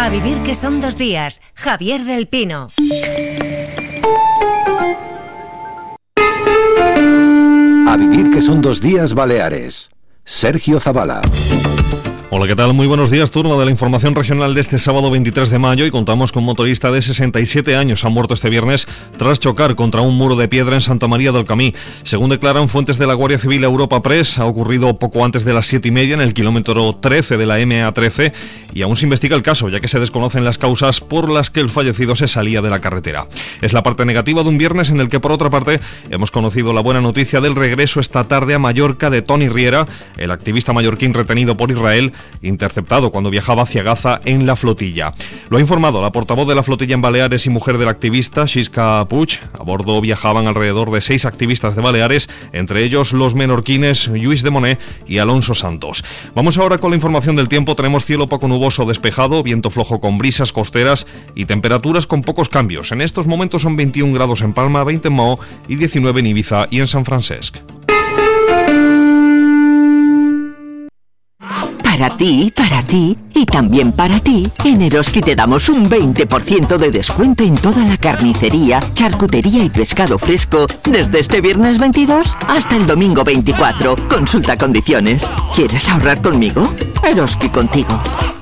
A vivir que son 2 días. Javier del Pino. A vivir que son 2 días Baleares. Sergio Zavala. Hola, ¿qué tal? Muy buenos días. Turno de la información regional de este sábado 23 de mayo y contamos con un motorista de 67 años. Ha muerto este viernes tras chocar contra un muro de piedra en Santa María del Camí. Según declaran fuentes de la Guardia Civil Europa Press, ha ocurrido poco antes de las 7:30 en el kilómetro 13 de la MA13 y aún se investiga el caso, ya que se desconocen las causas por las que el fallecido se salía de la carretera. Es la parte negativa de un viernes en el que, por otra parte, hemos conocido la buena noticia del regreso esta tarde a Mallorca de Toni Riera, el activista mallorquín retenido por Israel, interceptado cuando viajaba hacia Gaza en la flotilla. Lo ha informado la portavoz de la flotilla en Baleares y mujer del activista, Xisca Puig. A bordo viajaban alrededor de 6 activistas de Baleares, entre ellos los menorquines Lluís de Monet y Alonso Santos. Vamos ahora con la información del tiempo. Tenemos cielo poco nuboso despejado, viento flojo con brisas costeras y temperaturas con pocos cambios. En estos momentos son 21 grados en Palma, 20 en Maó y 19 en Ibiza y en San Francesc. Para ti y también para ti, en Eroski te damos un 20% de descuento en toda la carnicería, charcutería y pescado fresco desde este viernes 22 hasta el domingo 24. Consulta condiciones. ¿Quieres ahorrar conmigo? Eroski contigo.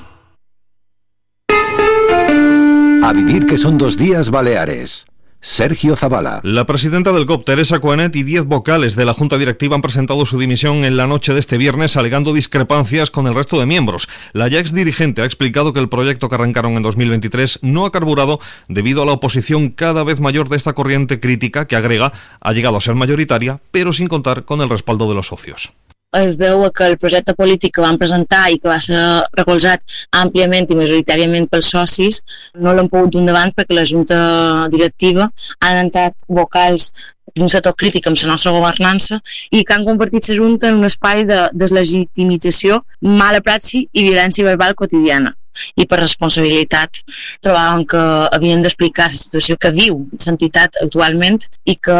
A vivir que son 2 días Baleares. Sergio Zavala. La presidenta del GOB, Teresa Coenet, y 10 vocales de la Junta Directiva han presentado su dimisión en la noche de este viernes, alegando discrepancias con el resto de miembros. La ya exdirigente ha explicado que el proyecto que arrancaron en 2023 no ha carburado debido a la oposición cada vez mayor de esta corriente crítica que, agrega, ha llegado a ser mayoritaria, pero sin contar con el respaldo de los socios. Es deu que el projecte polític que van presentar i que va ser recolzat àmpliament i majoritàriament pels socis no l'han pogut dur endavant perquè la Junta Directiva han entrat vocals d'un sector crític amb la nostra governança i que han convertit la Junta en un espai de deslegitimització, mala praxi i violència verbal quotidiana. I per responsabilitat trobaven que havien d'explicar la situació que viu l'entitat actualment i que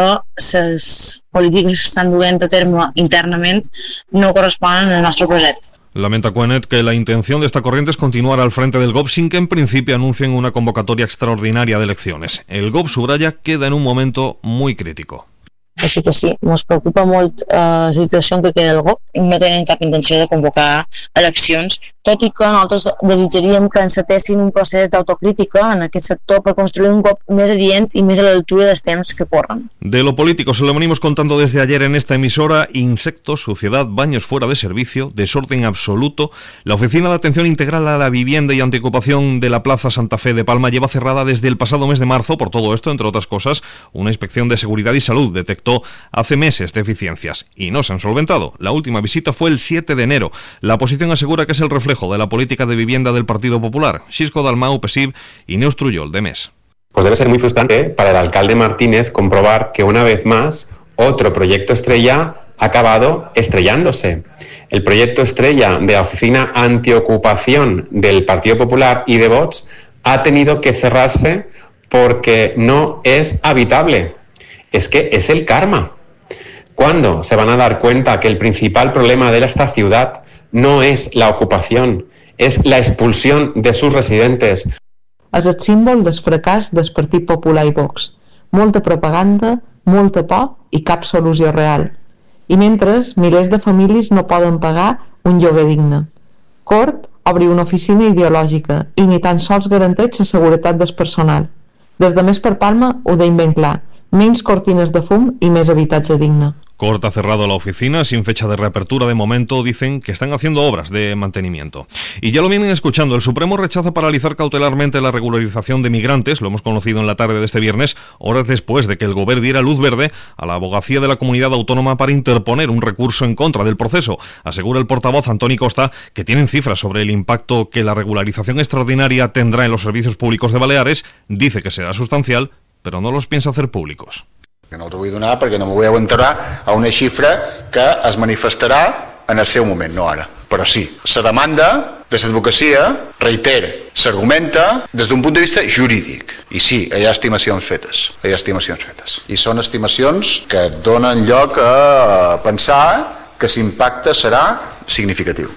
les polítiques que estan duent a terme internament no corresponen al nostre projecte. Lamenta Coenet que la intención de esta corriente es continuar al frente del GOB sin que en principio anuncien una convocatoria extraordinaria de elecciones. El GOB, subraya, queda en un momento muy crítico. Així que sí, ens preocupa molt la situació en què queda el GOB i no tenen cap intenció de convocar eleccions, tot i que nosaltres desitjaríem que encetessin un procés d'autocrítica en aquest sector per construir un GOB més adient i més a l'altura dels temps que corren. De lo político se lo venimos contando desde ayer en esta emisora: insectos, suciedad, baños fuera de servicio, desorden absoluto. La Oficina de Atención Integral a la Vivienda y Antiocupación de la Plaza Santa Fe de Palma lleva cerrada desde el pasado mes de marzo. Por todo esto, entre otras cosas, una inspección de seguridad y salud detectó hace meses deficiencias y no se han solventado. La última visita fue el 7 de enero. La oposición asegura que es el reflejo de la política de vivienda del Partido Popular. Xisco Dalmau, PSIB, y Neus Trullol, de MES. Pues debe ser muy frustrante para el alcalde Martínez comprobar que una vez más otro proyecto estrella ha acabado estrellándose. El proyecto estrella de la Oficina Antiocupación del Partido Popular y de Vox ha tenido que cerrarse porque no es habitable. Es que es el karma. ¿Cuándo se van a dar cuenta que el principal problema de esta ciudad no es la ocupación, es la expulsión de sus residentes? És el símbol del fracàs del Partit Popular i Vox. Molta propaganda, molta por i cap solució real. I mentre, milers de famílies no poden pagar un lloguer digne. Cort obri una oficina ideològica i ni tan sols garanteix la seguretat del personal. Des de Més per Palma ho deim ben clar. Menys cortines de fum y más habitatge digne. Cort ha cerrado la oficina sin fecha de reapertura de momento. Dicen que están haciendo obras de mantenimiento. Y ya lo vienen escuchando. El Supremo rechaza paralizar cautelarmente la regularización de migrantes. Lo hemos conocido en la tarde de este viernes, horas después de que el Gobierno diera luz verde a la abogacía de la comunidad autónoma para interponer un recurso en contra del proceso. Asegura el portavoz Antoni Costa que tienen cifras sobre el impacto que la regularización extraordinaria tendrá en los servicios públicos de Baleares. Dice que será sustancial, però no los piensa hacer públicos. No els vull donar perquè no m'ho vull aventurar a una xifra que es manifestarà en el seu moment, no ara. Però sí, la demanda de l'advocacia, reiter, s'argumenta des d'un punt de vista jurídic. I sí, hi ha estimacions fetes. I són estimacions que donen lloc a pensar que l'impacte serà significatiu, sí.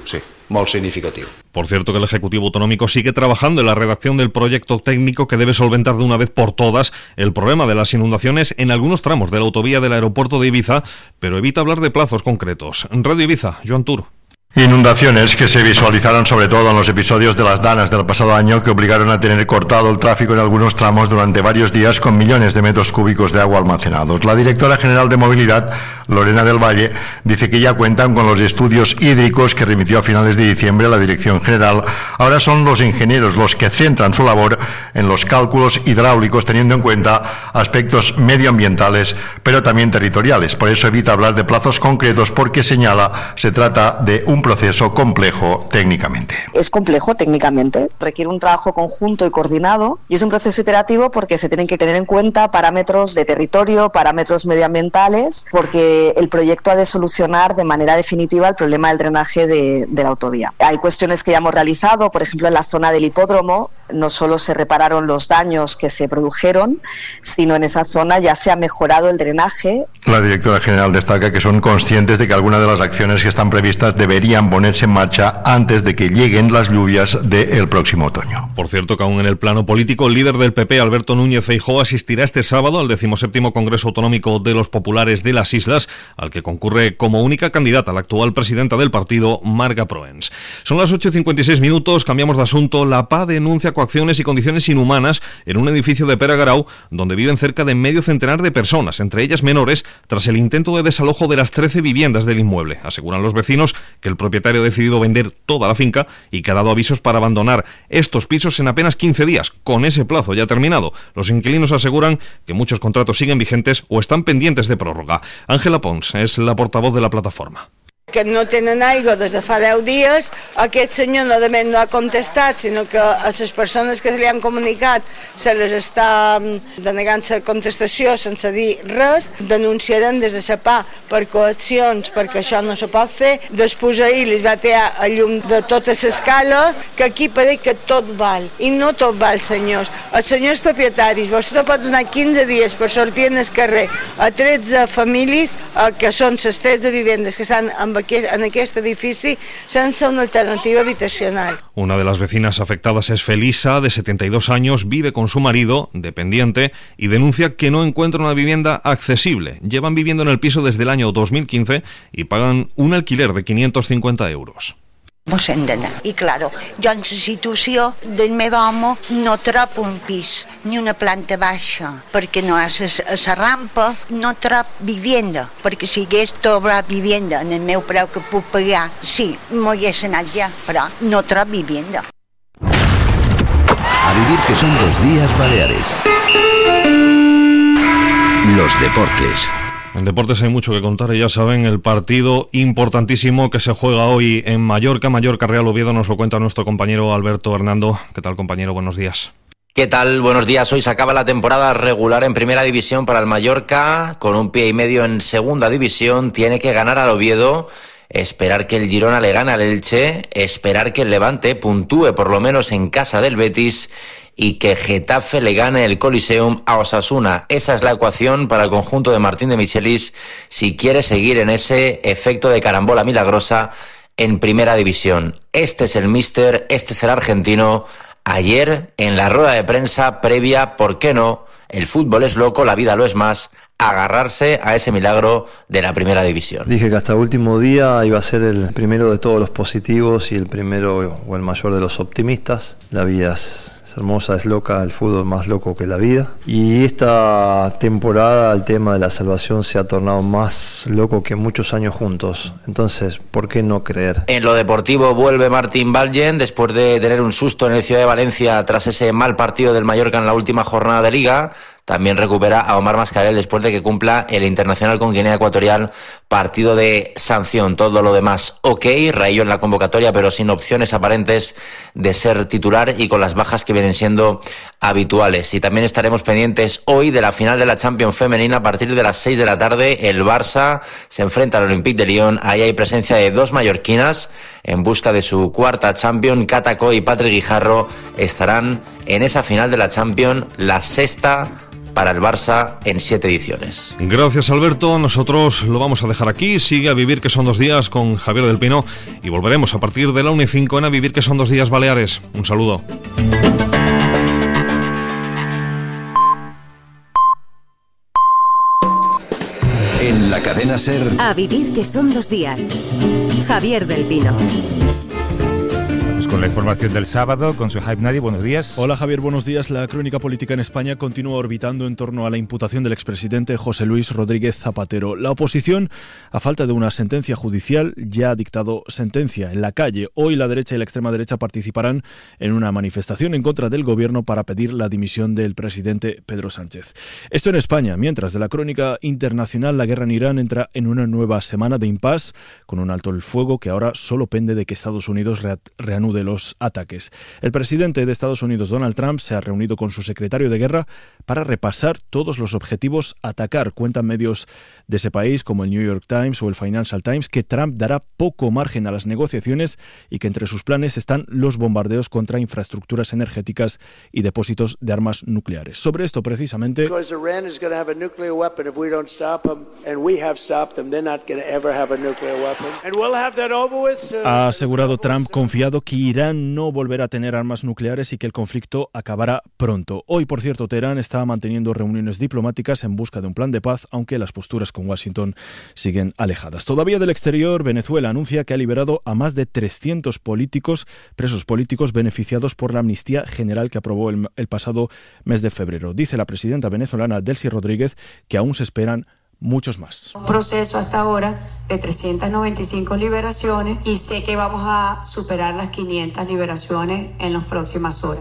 molt significatiu. Por cierto, que el Ejecutivo Autonómico sigue trabajando en la redacción del proyecto técnico que debe solventar de una vez por todas el problema de las inundaciones en algunos tramos de la autovía del aeropuerto de Ibiza, pero evita hablar de plazos concretos. Radio Ibiza, Joan Tur. Inundaciones que se visualizaron sobre todo en los episodios de las danas del pasado año, que obligaron a tener cortado el tráfico en algunos tramos durante varios días con millones de metros cúbicos de agua almacenados. La directora general de Movilidad, Lorena del Valle, dice que ya cuentan con los estudios hídricos que remitió a finales de diciembre la Dirección General. Ahora son los ingenieros los que centran su labor en los cálculos hidráulicos, teniendo en cuenta aspectos medioambientales, pero también territoriales. Por eso evita hablar de plazos concretos, porque señala se trata de un proceso complejo técnicamente. Es complejo técnicamente, requiere un trabajo conjunto y coordinado, y es un proceso iterativo porque se tienen que tener en cuenta parámetros de territorio, parámetros medioambientales, porque el proyecto ha de solucionar de manera definitiva el problema del drenaje de la autovía. Hay cuestiones que ya hemos realizado, por ejemplo en la zona del hipódromo, no solo se repararon los daños que se produjeron, sino en esa zona ya se ha mejorado el drenaje. La directora general destaca que son conscientes de que algunas de las acciones que están previstas deberían ponerse en marcha antes de que lleguen las lluvias del próximo otoño. Por cierto, que aún en el plano político, el líder del PP, Alberto Núñez Feijóo, asistirá este sábado al 17º Congreso Autonómico de los Populares de las Islas, al que concurre como única candidata la actual presidenta del partido, Marga Proens. Son las 8:56 minutos, cambiamos de asunto. La PA denuncia coacciones y condiciones inhumanas en un edificio de Peragarau, donde viven cerca de medio centenar de personas, entre ellas menores, tras el intento de desalojo de las 13 viviendas del inmueble. Aseguran los vecinos que el propietario ha decidido vender toda la finca y que ha dado avisos para abandonar estos pisos en apenas 15 días, con ese plazo ya terminado. Los inquilinos aseguran que muchos contratos siguen vigentes o están pendientes de prórroga. Ángela Pons es la portavoz de la plataforma. Que no tenen aigua des de fa 10 dies, aquest senyor no només no ha contestat, sinó que a les persones que li han comunicat se les està denegant la contestació sense dir res. Denunciaran des de la PA per coaccions, perquè això no se pot fer. Després ahir li va tirar a llum de tota l'escala, que aquí pareix que tot val, i no tot val, senyors. Els senyors propietaris, vostè pot donar 15 dies per sortir en el carrer a 13 famílies, que són les 13 vivendes que estan en aquest edifici sense una alternativa habitacional. Una de las vecinas afectadas es Felisa, de 72 años, vive con su marido, dependiente, y denuncia que no encuentra una vivienda accesible. Llevan viviendo en el piso desde el año 2015 y pagan un alquiler de 550 euros. Mos hem d'anar. I, claro, jo en la situació del meu home no trobo un pis, ni una planta baixa, perquè no és a la rampa, no trobo vivienda, perquè si hagués trobat vivienda en el meu preu que puc pagar, sí, m'ho hagués anat ja, però no trobo vivienda. A vivir que son 2 días Baleares. Los deportes. En deportes hay mucho que contar y ya saben, el partido importantísimo que se juega hoy en Mallorca, Real Oviedo, nos lo cuenta nuestro compañero Alberto Hernando. ¿Qué tal, compañero? Buenos días. ¿Qué tal? Buenos días. Hoy se acaba la temporada regular en Primera División para el Mallorca, con un pie y medio en Segunda División. Tiene que ganar al Oviedo, esperar que el Girona le gane al Elche, esperar que el Levante puntúe por lo menos en casa del Betis y que Getafe le gane el Coliseum a Osasuna. Esa es la ecuación para el conjunto de Martín de Michelis si quiere seguir en ese efecto de carambola milagrosa en Primera División. Este es el míster, este es el argentino. Ayer, en la rueda de prensa previa, ¿por qué no? El fútbol es loco, la vida lo es más. Agarrarse a ese milagro de la Primera División. Dije que hasta el último día iba a ser el primero de todos los positivos y el primero o el mayor de los optimistas. La vida es hermosa, es loca, el fútbol más loco que la vida. Y esta temporada el tema de la salvación se ha tornado más loco que muchos años juntos. Entonces, ¿por qué no creer? En lo deportivo vuelve Martín Balgen después de tener un susto en el Ciudad de Valencia tras ese mal partido del Mallorca en la última jornada de Liga. También recupera a Omar Mascarell después de que cumpla el internacional con Guinea Ecuatorial, partido de sanción. Todo lo demás ok, Raillo en la convocatoria, pero sin opciones aparentes de ser titular y con las bajas que vienen siendo habituales. Y también estaremos pendientes hoy de la final de la Champions femenina a partir de las 6 de la tarde. El Barça se enfrenta al Olympique de Lyon. Ahí hay presencia de 2 mallorquinas en busca de su cuarta Champions. Cataco y Patrick Guijarro estarán en esa final de la Champions, la 6ª para el Barça en 7 ediciones. Gracias, Alberto. Nosotros lo vamos a dejar aquí. Sigue A Vivir que son 2 días con Javier del Pino y volveremos a partir de la 1:05 en A Vivir que son 2 días Baleares. Un saludo. En la cadena SER. A Vivir que son 2 días. Javier del Pino. Con la información del sábado, con Suhaib Nadi, buenos días. Hola Javier, buenos días. La crónica política en España continúa orbitando en torno a la imputación del expresidente José Luis Rodríguez Zapatero. La oposición, a falta de una sentencia judicial, ya ha dictado sentencia en la calle. Hoy la derecha y la extrema derecha participarán en una manifestación en contra del gobierno para pedir la dimisión del presidente Pedro Sánchez. Esto en España, mientras de la crónica internacional, la guerra en Irán entra en una nueva semana de impasse, con un alto el fuego que ahora solo pende de que Estados Unidos reanude los ataques. El presidente de Estados Unidos, Donald Trump, se ha reunido con su secretario de guerra para repasar todos los objetivos a atacar. Cuentan medios de ese país como el New York Times o el Financial Times que Trump dará poco margen a las negociaciones y que entre sus planes están los bombardeos contra infraestructuras energéticas y depósitos de armas nucleares. Sobre esto precisamente ha asegurado Trump, confiado que Irán no volverá a tener armas nucleares y que el conflicto acabará pronto. Hoy, por cierto, Teherán está manteniendo reuniones diplomáticas en busca de un plan de paz, aunque las posturas con Washington siguen alejadas. Todavía del exterior, Venezuela anuncia que ha liberado a más de 300 presos políticos beneficiados por la amnistía general que aprobó el pasado mes de febrero. Dice la presidenta venezolana Delcy Rodríguez que aún se esperan muchos más. Un proceso hasta ahora de 395 liberaciones y sé que vamos a superar las 500 liberaciones en las próximas horas.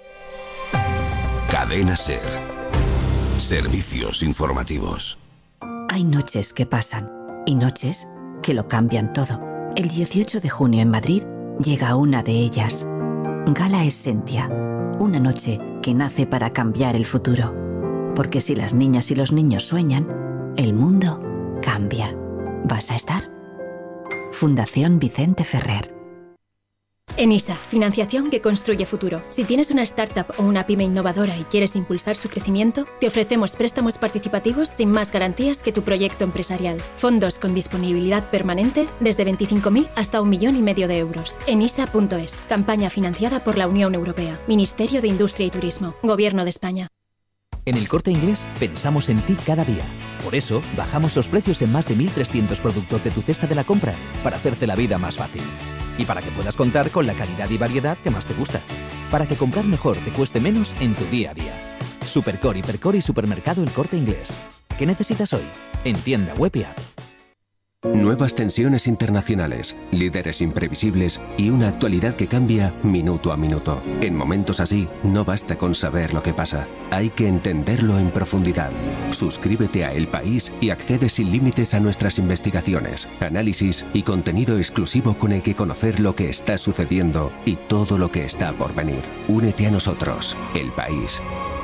Cadena SER. Servicios informativos. Hay noches que pasan y noches que lo cambian todo. El 18 de junio en Madrid llega una de ellas. Gala Essentia. Una noche que nace para cambiar el futuro. Porque si las niñas y los niños sueñan, el mundo cambia. ¿Vas a estar? Fundación Vicente Ferrer. ENISA, financiación que construye futuro. Si tienes una startup o una pyme innovadora y quieres impulsar su crecimiento, te ofrecemos préstamos participativos sin más garantías que tu proyecto empresarial. Fondos con disponibilidad permanente desde 25.000 hasta 1,5 millones de euros. enisa.es, campaña financiada por la Unión Europea, Ministerio de Industria y Turismo, Gobierno de España. En El Corte Inglés pensamos en ti cada día. Por eso, bajamos los precios en más de 1.300 productos de tu cesta de la compra, para hacerte la vida más fácil. Y para que puedas contar con la calidad y variedad que más te gusta. Para que comprar mejor te cueste menos en tu día a día. Supercore, Hipercore y Supermercado El Corte Inglés. ¿Qué necesitas hoy? En tienda web y app. Nuevas tensiones internacionales, líderes imprevisibles y una actualidad que cambia minuto a minuto. En momentos así, no basta con saber lo que pasa, hay que entenderlo en profundidad. Suscríbete a El País y accede sin límites a nuestras investigaciones, análisis y contenido exclusivo con el que conocer lo que está sucediendo y todo lo que está por venir. Únete a nosotros, El País.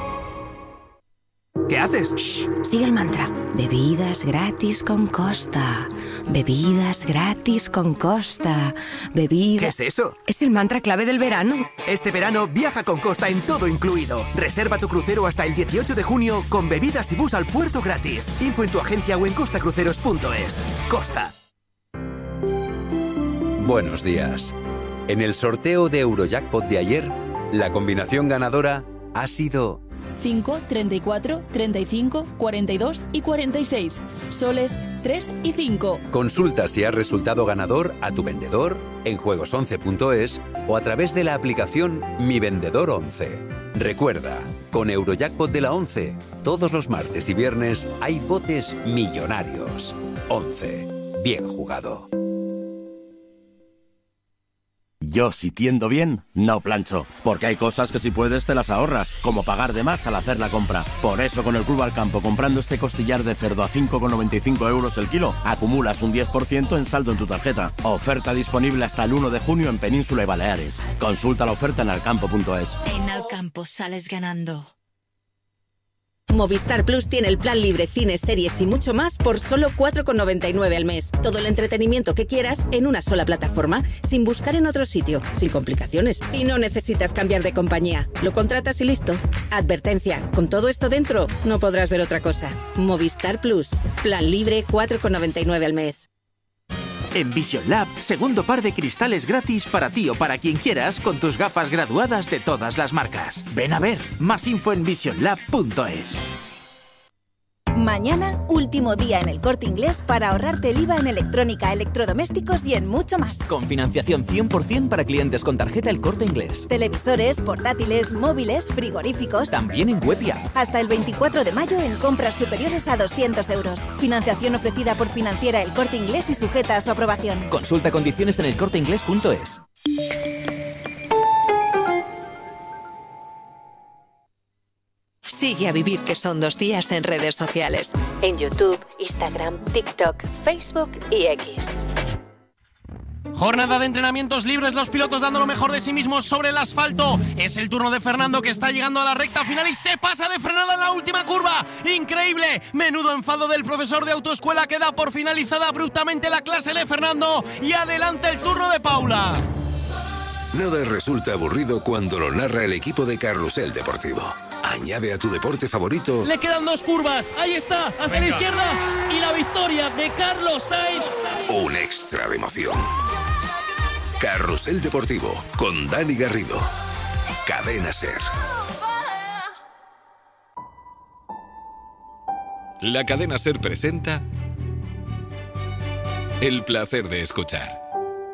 ¿Qué haces? Shh, sigue el mantra. Bebidas gratis con Costa. Bebidas gratis con Costa. Bebidas... ¿Qué es eso? Es el mantra clave del verano. Este verano viaja con Costa en todo incluido. Reserva tu crucero hasta el 18 de junio con bebidas y bus al puerto gratis. Info en tu agencia o en costacruceros.es. Costa. Buenos días. En el sorteo de Eurojackpot de ayer, la combinación ganadora ha sido 5, 34, 35, 42 y 46. Soles 3 y 5. Consulta si has resultado ganador a tu vendedor en juegos11.es o a través de la aplicación Mi Vendedor 11. Recuerda, con Eurojackpot de la 11, todos los martes y viernes hay botes millonarios. 11. Bien jugado. Yo, si tiendo bien, no plancho, porque hay cosas que si puedes te las ahorras, como pagar de más al hacer la compra. Por eso con el Club al Campo, comprando este costillar de cerdo a 5,95 euros el kilo, acumulas un 10% en saldo en tu tarjeta. Oferta disponible hasta el 1 de junio en Península y Baleares. Consulta la oferta en alcampo.es. En Alcampo sales ganando. Movistar Plus tiene el plan libre, cines, series y mucho más por solo 4,99 al mes. Todo el entretenimiento que quieras en una sola plataforma, sin buscar en otro sitio, sin complicaciones. Y no necesitas cambiar de compañía. Lo contratas y listo. Advertencia, con todo esto dentro, no podrás ver otra cosa. Movistar Plus, plan libre, 4,99 al mes. En Vision Lab, segundo par de cristales gratis para ti o para quien quieras con tus gafas graduadas de todas las marcas. Ven a ver, más info en visionlab.es. Mañana, último día en el Corte Inglés para ahorrarte el IVA en electrónica, electrodomésticos y en mucho más. Con financiación 100% para clientes con tarjeta El Corte Inglés. Televisores, portátiles, móviles, frigoríficos. También en web y app. Hasta el 24 de mayo en compras superiores a 200 euros. Financiación ofrecida por Financiera El Corte Inglés y sujeta a su aprobación. Consulta condiciones en elcorteinglés.es. Sigue a Vivir que son 2 días en redes sociales. En YouTube, Instagram, TikTok, Facebook y X. Jornada de entrenamientos libres, los pilotos dando lo mejor de sí mismos sobre el asfalto. Es el turno de Fernando, que está llegando a la recta final y se pasa de frenada en la última curva. ¡Increíble! Menudo enfado del profesor de autoescuela, que da por finalizada abruptamente la clase de Fernando. Y adelante el turno de Paula. Nada resulta aburrido cuando lo narra el equipo de Carrusel Deportivo. Añade a tu deporte favorito. Le quedan 2 curvas. Ahí está, hacia la izquierda. Y la victoria de Carlos Sainz. Un extra de emoción. Carrusel Deportivo con Dani Garrido. Cadena SER. La Cadena SER presenta El placer de escuchar.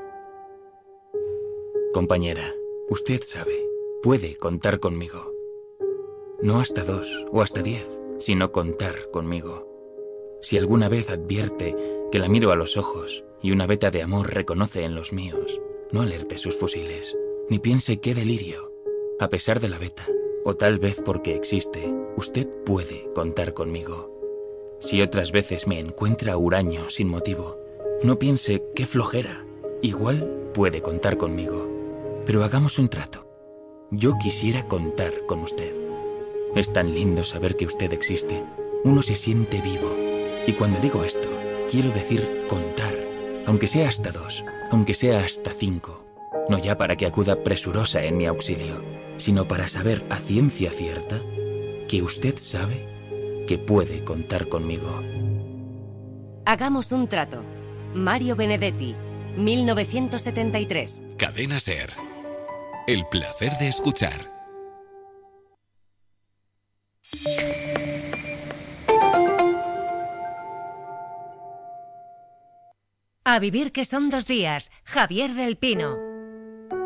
Compañera, usted sabe, puede contar conmigo. No hasta 2 o hasta 10, sino contar conmigo. Si alguna vez advierte que la miro a los ojos y una veta de amor reconoce en los míos, no alerte sus fusiles, ni piense qué delirio. A pesar de la veta, o tal vez porque existe, usted puede contar conmigo. Si otras veces me encuentra huraño sin motivo, no piense qué flojera. Igual puede contar conmigo. Pero hagamos un trato. Yo quisiera contar con usted. Es tan lindo saber que usted existe. Uno se siente vivo. Y cuando digo esto, quiero decir contar. Aunque sea hasta 2, aunque sea hasta 5. No ya para que acuda presurosa en mi auxilio, sino para saber a ciencia cierta que usted sabe que puede contar conmigo. Hagamos un trato. Mario Benedetti, 1973. Cadena SER. El placer de escuchar. A vivir que son 2 días. Javier del Pino.